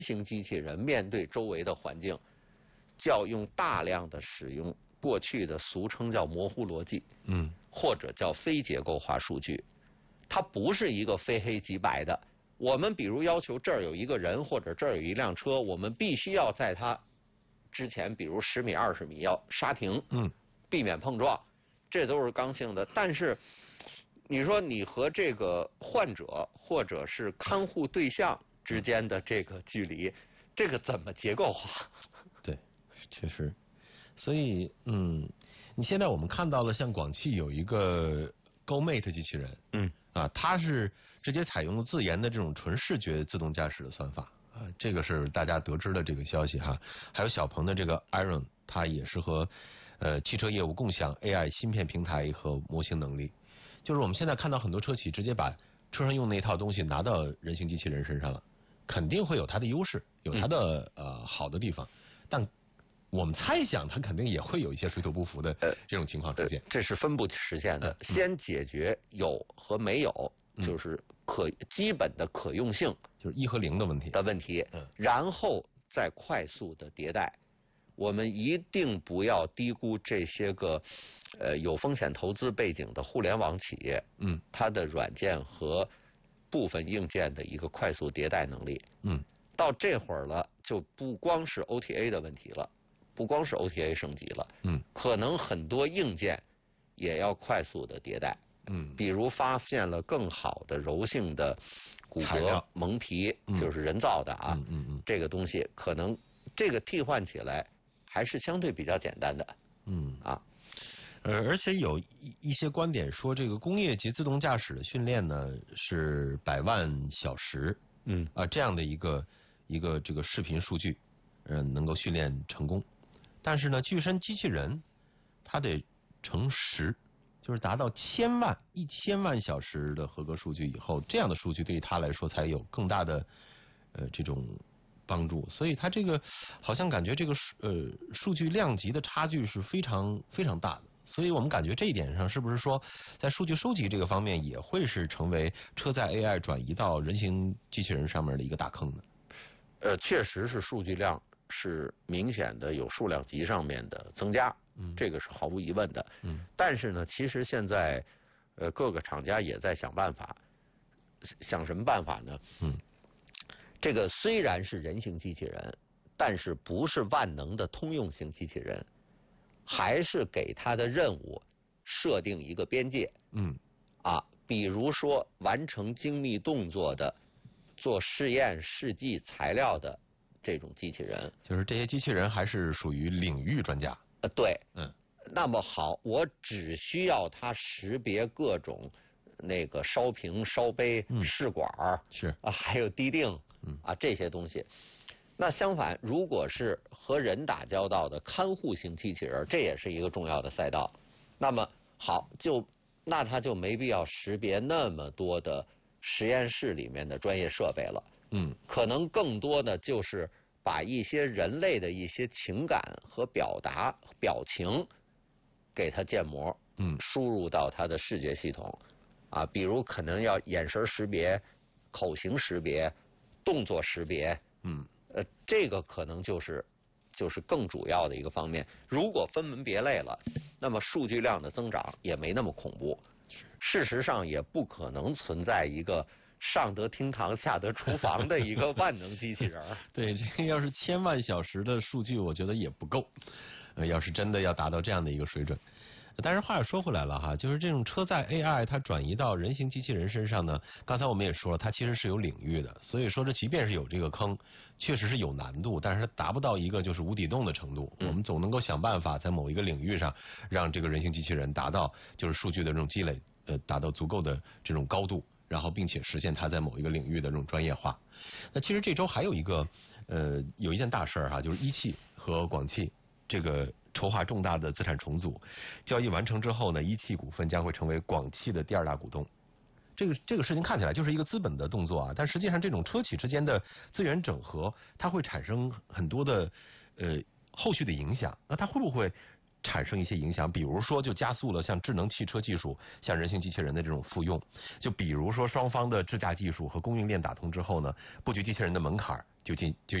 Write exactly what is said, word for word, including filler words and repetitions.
形机器人面对周围的环境，叫用大量的使用过去的俗称叫模糊逻辑， 嗯， 或者叫非结构化数据，它不是一个非黑即白的。我们比如要求这儿有一个人或者这儿有一辆车，我们必须要在它之前，比如十米、二十米要刹停， 嗯， 避免碰撞，这都是刚性的。但是你说你和这个患者或者是看护对象之间的这个距离，这个怎么结构化？ 对，确实。所以，嗯，你现在我们看到了，像广汽有一个 GoMate 机器人， 嗯， 啊，它是直接采用了自研的这种纯视觉自动驾驶的算法，啊，这个是大家得知的这个消息哈。还有小鹏的这个 Iron， 它也是和呃汽车业务共享 A I 芯片平台和模型能力。就是我们现在看到很多车企直接把车上用那一套东西拿到人形机器人身上了，肯定会有它的优势，有它的、嗯、呃好的地方，但我们猜想它肯定也会有一些水土不服的这种情况出现。 呃、这是分步实现的、嗯，先解决有和没有，嗯、就是可基本的可用性， 就是一和零的问题的问题， 嗯， 然后再快速的迭代。我们一定不要低估这些个呃有风险投资背景的互联网企业， 嗯， 它的软件和部分硬件的一个快速迭代能力。 嗯， 到这会儿了，就不光是 O T A 的问题了。不光是 O T A 升级了， 嗯， 可能很多硬件也要快速的迭代， 嗯， 比如发现了更好的柔性的骨骼蒙皮，就是人造的啊， 嗯嗯嗯， 这个东西可能这个替换起来还是相对比较简单的， 嗯啊， 呃，而且有一一些观点说，这个工业级自动驾驶的训练呢是百万小时， 嗯啊这样的一个一个这个视频数据，嗯、呃，能够训练成功。但是呢，巨身机器人它得乘十，就是达到千万、一千万小时的合格数据以后，这样的数据对于它来说才有更大的呃这种帮助。所以它这个好像感觉这个呃数据量级的差距是非常非常大的。所以我们感觉这一点上，是不是说在数据收集这个方面也会是成为车载 A I 转移到人形机器人上面的一个大坑呢？ 呃，确实是数据量是明显的有数量级上面的增加， 嗯， 这个是毫无疑问的。 嗯， 但是呢，其实现在呃各个厂家也在想办法，想什么办法呢？ 嗯， 这个虽然是人形机器人，但是不是万能的通用型机器人，还是给它的任务设定一个边界。 嗯， 啊，比如说完成精密动作的、做试验试剂材料的这种机器人， 就是这些机器人还是属于领域专家。 呃，对， 嗯， 那么好，我只需要它识别各种那个烧瓶、烧杯、 嗯、 试管是啊，还有滴定， 嗯啊这些东西。那相反，如果是和人打交道的看护型机器人，这也是一个重要的赛道。那么好，就那它就没必要识别那么多的实验室里面的专业设备了。 嗯， 可能更多的就是把一些人类的一些情感和表达、表情给它建模， 嗯， 输入到它的视觉系统啊，比如可能要眼神识别、口型识别、动作识别， 嗯。 呃，这个可能就是就是更主要的一个方面。如果分门别类了，那么数据量的增长也没那么恐怖。事实上，也不可能存在一个上得厅堂下得厨房的一个万能机器人。 对，这个要是千万小时的数据，我觉得也不够。呃，要是真的要达到这样的一个水准。但是话又说回来了哈，就是这种车载 A I 它转移到人形机器人身上呢，刚才我们也说了，它其实是有领域的，所以说这即便是有这个坑，确实是有难度，但是它达不到一个就是无底洞的程度。嗯、我们总能够想办法在某一个领域上，让这个人形机器人达到就是数据的这种积累，呃，达到足够的这种高度，然后并且实现它在某一个领域的这种专业化。那其实这周还有一个呃有一件大事儿哈，就是一汽和广汽这个筹划重大的资产重组，交易完成之后呢，一汽股份将会成为广汽的第二大股东。这个这个事情看起来就是一个资本的动作啊，但实际上这种车企之间的资源整合，它会产生很多的呃后续的影响。那它会不会产生一些影响？比如说，就加速了像智能汽车技术、像人形机器人的这种复用。就比如说，双方的智驾技术和供应链打通之后呢，布局机器人的门槛就进就。